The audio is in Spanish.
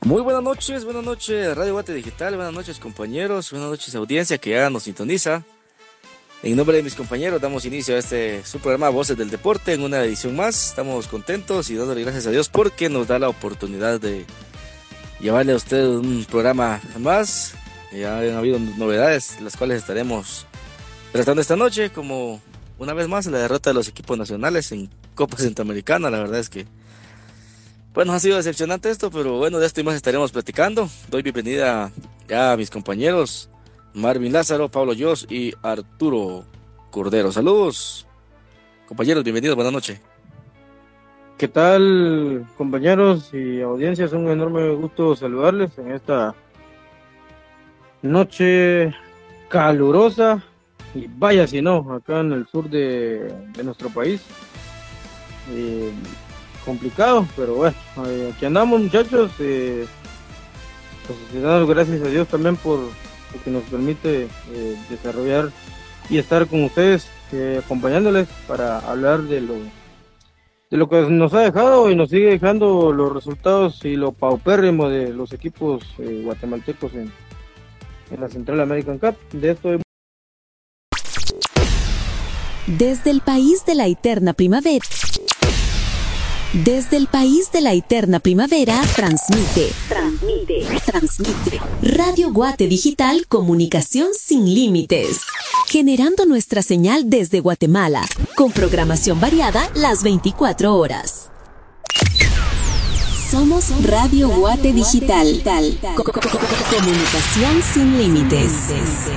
Muy buenas noches Radio Guate Digital, buenas noches compañeros, buenas noches audiencia que ya nos sintoniza. En nombre de mis compañeros damos inicio a su programa Voces del Deporte en una edición más. Estamos contentos y dándole gracias a Dios porque nos da la oportunidad de llevarle a usted un programa más. Ya han habido novedades, las cuales estaremos tratando esta noche, como una vez más la derrota de los equipos nacionales en Copa Centroamericana. La verdad es que bueno, ha sido decepcionante esto, pero bueno, de esto y más estaremos platicando. Doy bienvenida ya a mis compañeros Marvin Lázaro, Pablo Yos y Arturo Cordero. Saludos, compañeros, bienvenidos, buenas noches. ¿Qué tal, compañeros y audiencia? Es un enorme gusto saludarles en esta noche calurosa, y vaya si no, acá en el sur de nuestro país. Complicado, pero bueno, aquí andamos, muchachos. Pues dando gracias a Dios también porque nos permite desarrollar y estar con ustedes, acompañándoles para hablar de lo que nos ha dejado y nos sigue dejando los resultados y lo paupérrimo de los equipos guatemaltecos en la Central American Cup. De esto desde el país de la eterna primavera. Desde el país de la eterna primavera, transmite Radio Guate Digital, comunicación sin límites, generando nuestra señal desde Guatemala, con programación variada las 24 horas. Somos Radio Guate Digital, comunicación sin límites.